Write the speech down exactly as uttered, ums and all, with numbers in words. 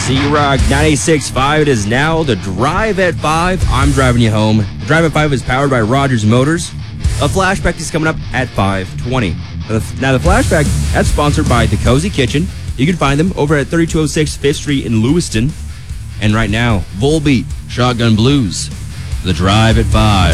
C-Rock ninety-six point five. It is now the Drive at five. I'm driving you home. The Drive at five is powered by Rogers Motors. A flashback is coming up at five twenty. Now, the flashback, that's sponsored by The Cozy Kitchen. You can find them over at thirty-two oh six fifth Street in Lewiston. And right now, Volbeat, Shotgun Blues, The Drive at five.